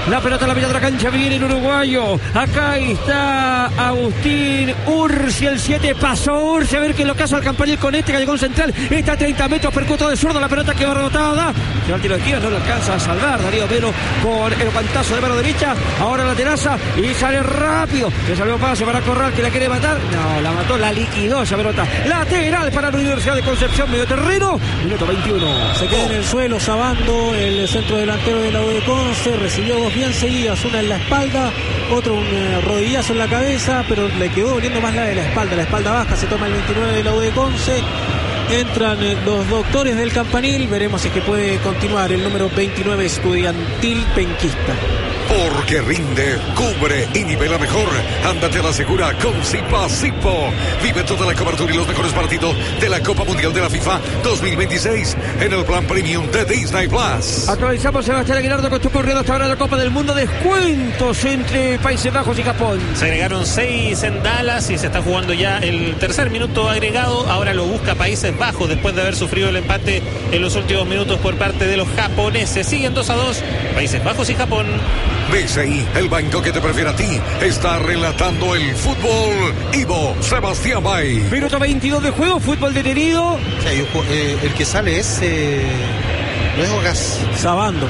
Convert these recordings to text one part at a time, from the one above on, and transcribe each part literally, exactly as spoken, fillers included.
La pelota a la mitad de la cancha, viene el uruguayo. Acá está Agustín Ursi, el siete. Pasó Ursi, a ver qué es lo que hace al Campanil con este que llegó un central. Está a treinta metros, percuto de zurdo. La pelota que va rebotada. Se va al tiro de esquina, no lo alcanza a salvar Darío Melo con el guantazo de mano derecha. Ahora la teraza y sale rápido. Le salió pase para Corral que la quiere matar. No, la mató, la liquidó esa pelota. Lateral para la Universidad de Concepción, medio terreno. Minuto veintiuno. Se queda en el suelo Sabando, el centro delantero de la U de Conce. Recibió dos bien seguidas, una en la espalda, otro un eh, rodillazo en la cabeza, pero le quedó doliendo más la de la espalda. La espalda baja, se toma el veintinueve de la U de Conce. Entran eh, los doctores del Campanil. Veremos si es que puede continuar el número veintinueve, Estudiantil Penquista. Porque rinde, cubre y nivela mejor. Ándate a la segura con Zipa Zipo. Vive toda la cobertura y los mejores partidos de la Copa Mundial de la FIFA dos mil veintiséis en el plan premium de Disney Plus. Actualizamos, Sebastián Aguilardo, que está ocurriendo hasta ahora en la Copa del Mundo. Descuentos entre Países Bajos y Japón. Se agregaron seis en Dallas y se está jugando ya el tercer minuto agregado. Ahora lo busca Países Bajos después de haber sufrido el empate en los últimos minutos por parte de los japoneses. Siguen dos a dos Países Bajos y Japón. B C I, el banco que te prefiere a ti, está relatando el fútbol. Ivo Sebastián Bay. Minuto veintidós de juego, fútbol detenido. O sea, yo, eh, el que sale es eh, no es Ogas. Sabando.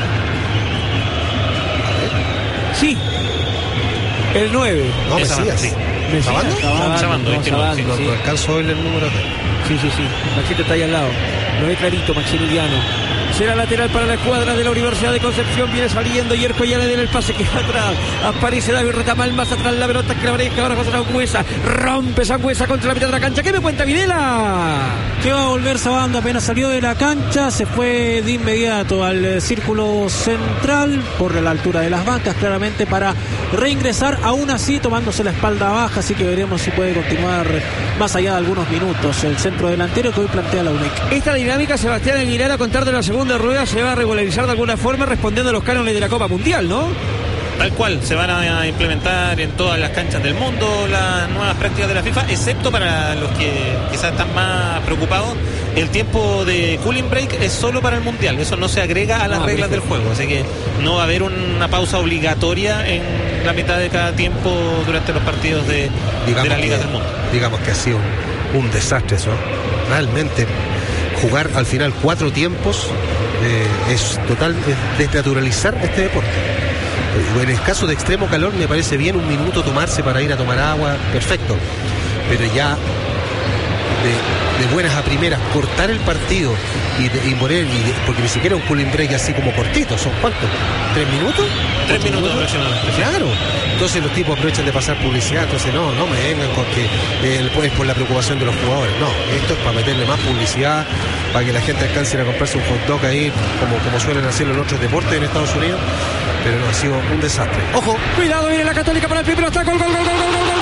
Sí. El nueve. No, Esa, Mesías. sí. Mesías. ¿Sabando? Sabando, Sabando, veintinueve, Sabando, sí. No, no alcanzo a ver el número de... Sí, sí, sí. Maxito está ahí al lado. Lo ve clarito, Maximiliano. Será lateral para la escuadra de la Universidad de Concepción. Viene saliendo Yerko, ya le den el pase que va atrás. Aparece David Retamal, más atrás la pelota que la breca. Ahora José Sangüesa. Rompe Sangüesa contra la mitad de la cancha. ¿Qué me cuenta Videla? Que va a volver Sabando, apenas salió de la cancha, se fue de inmediato al eh, círculo central por la altura de las bancas, claramente para reingresar, aún así tomándose la espalda baja, así que veremos si puede continuar más allá de algunos minutos el centro delantero que hoy plantea la U N E C. Esta dinámica, Sebastián Aguilar, a contar de la segunda rueda, se va a regularizar de alguna forma respondiendo a los cánones de la Copa Mundial, ¿no? Tal cual, se van a implementar en todas las canchas del mundo las nuevas prácticas de la FIFA, excepto para los que quizás están más preocupados. El tiempo de cooling break es solo para el Mundial, eso no se agrega a las ah, reglas perfecto. del juego, así que no va a haber una pausa obligatoria en la mitad de cada tiempo durante los partidos de, de las ligas que, del mundo. Digamos que ha sido un, un desastre eso. Realmente jugar al final cuatro tiempos eh, es total es desnaturalizar este deporte. En el caso de extremo calor me parece bien un minuto tomarse para ir a tomar agua, perfecto, pero ya de, de buenas a primeras cortar el partido y, de, y poner, y de, porque ni siquiera un cooling break así como cortito, ¿son cuántos? ¿Tres minutos? Tres minutos aproximadamente. Claro, entonces los tipos aprovechan de pasar publicidad, entonces no, no me vengan con que eh, es por la preocupación de los jugadores, no, esto es para meterle más publicidad, para que la gente alcance a comprarse un hot dog ahí, como, como suelen hacerlo en otros deportes en Estados Unidos, pero no, ha sido un desastre. ¡Ojo! Cuidado, viene la Católica para el primero, está gol, gol, gol, gol, gol, gol.